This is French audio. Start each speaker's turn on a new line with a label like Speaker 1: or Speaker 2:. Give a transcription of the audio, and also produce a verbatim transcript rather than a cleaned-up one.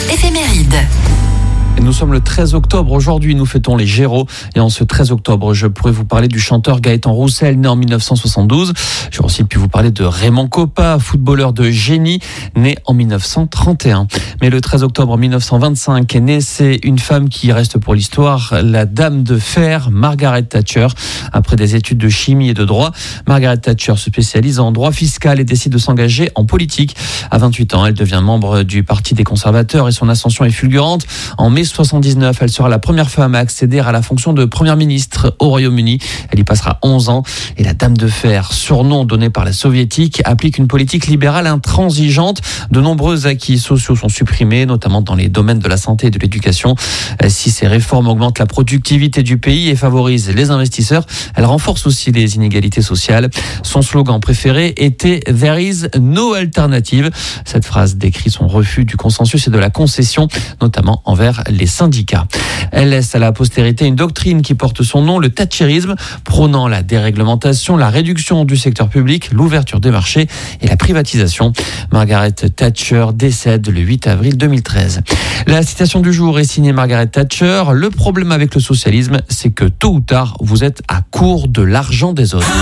Speaker 1: éphéméride.
Speaker 2: Nous sommes le treize octobre. Aujourd'hui, nous fêtons les Gémeaux. Et en ce treize octobre, je pourrais vous parler du chanteur Gaëtan Roussel, né en mille neuf cent soixante-douze. J'aurais aussi pu vous parler de Raymond Kopa, footballeur de génie, né en mille neuf cent trente et un. Mais le treize octobre mille neuf cent vingt-cinq est née, c'est une femme qui reste pour l'histoire, la dame de fer, Margaret Thatcher. Après des études de chimie et de droit, Margaret Thatcher se spécialise en droit fiscal et décide de s'engager en politique. À vingt-huit ans, elle devient membre du Parti des conservateurs et son ascension est fulgurante. En mai soixante-dix-neuf, elle sera la première femme à accéder à la fonction de première ministre au Royaume-Uni. Elle y passera onze ans. Et la Dame de Fer, surnom donné par la soviétique, applique une politique libérale intransigeante. De nombreux acquis sociaux sont supprimés, notamment dans les domaines de la santé et de l'éducation. Si ces réformes augmentent la productivité du pays et favorisent les investisseurs, elles renforcent aussi les inégalités sociales. Son slogan préféré était « There is no alternative ». Cette phrase décrit son refus du consensus et de la concession, notamment envers les syndicats. Elle laisse à la postérité une doctrine qui porte son nom, le thatcherisme, prônant la déréglementation, la réduction du secteur public, l'ouverture des marchés et la privatisation. Margaret Thatcher décède le huit avril deux mille treize. La citation du jour est signée Margaret Thatcher. Le problème avec le socialisme, c'est que tôt ou tard, vous êtes à court de l'argent des autres.